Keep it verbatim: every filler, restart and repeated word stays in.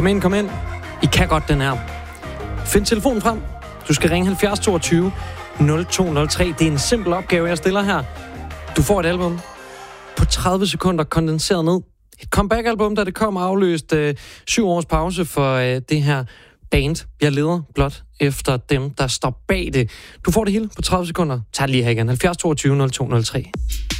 Kom ind, kom ind. I kan godt den her. Find telefonen frem. Du skal ringe halvfjerds toogtyve nul to nul tre. Det er en simpel opgave, jeg stiller her. Du får et album på tredive sekunder kondenseret ned. Et comeback-album, da det kom afløst øh, syv års pause for øh, det her band. Jeg leder blot efter dem, der står bag det. Du får det hele på tredive sekunder. Tag det lige her igen. halvfjerds toogtyve nul to nul tre.